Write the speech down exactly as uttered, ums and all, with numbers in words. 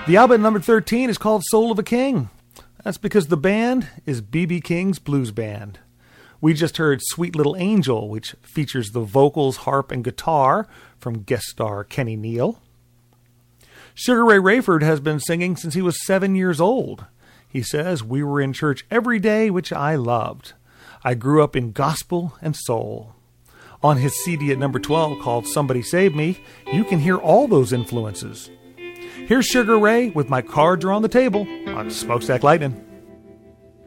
The album at number thirteen is called Soul of a King. That's because the band is B B King's Blues Band. We just heard Sweet Little Angel, which features the vocals, harp, and guitar from guest star Kenny Neal. Sugar Ray Rayford has been singing since he was seven years old. He says, "We were in church every day, which I loved. I grew up in gospel and soul." On his C D at number twelve called Somebody Save Me, you can hear all those influences. Here's Sugar Ray with My Cards Are on the Table on Smokestack Lightning.